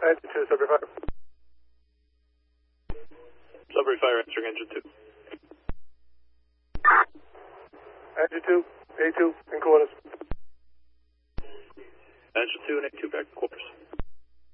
Engine 2, Sudbury Fire. Sudbury Fire answering engine 2. Engine 2, A2, in quarters. Engine 2 and A2 back in quarters.